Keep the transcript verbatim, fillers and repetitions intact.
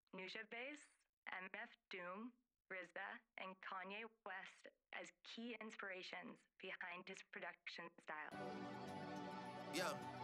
Nujabes, M F Doom, R Z A, and Kanye West as key inspirations behind his production style. Yeah.